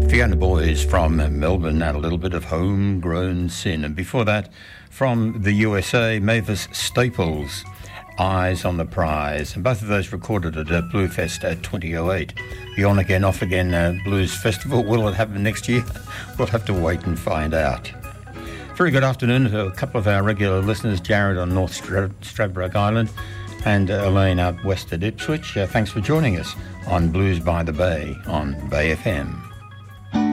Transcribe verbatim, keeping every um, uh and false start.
Fiona Boys from Melbourne, and a little bit of Homegrown Sin. And before that, from the U S A, Mavis Staples, Eyes on the Prize. And both of those recorded at uh, Bluefest at twenty oh eight. The On Again, Off Again uh, Blues Festival. Will it happen next year? We'll have to wait and find out. Very good afternoon to a couple of our regular listeners, Jared on North Stra- Stradbroke Island and uh, Elaine out west at Ipswich. Uh, thanks for joining us on Blues by the Bay on Bay F M.